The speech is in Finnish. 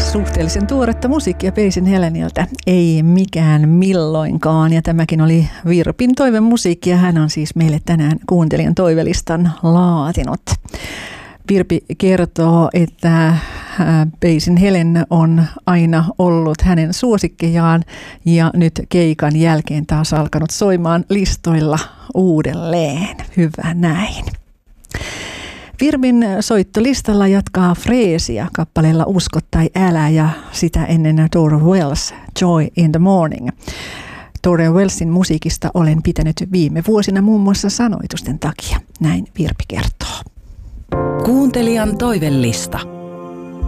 Suhteellisen tuoretta musiikkia Paisin Heleniltä, ei mikään milloinkaan, ja tämäkin oli Virpin toivemusiikki, ja hän on siis meille tänään kuuntelijan toivelistan laatinut. Virpi kertoo, että Paisin Helen on aina ollut hänen suosikkejaan, ja nyt keikan jälkeen taas alkanut soimaan listoilla uudelleen. Hyvä näin. Virpin soittolistalla jatkaa Freesia kappaleella Usko tai älä, ja sitä ennen Dora Wells, Joy in the Morning. Dora Wellsin musiikista olen pitänyt viime vuosina muun muassa sanoitusten takia. Näin Virpi kertoo. Kuuntelijan toivelista.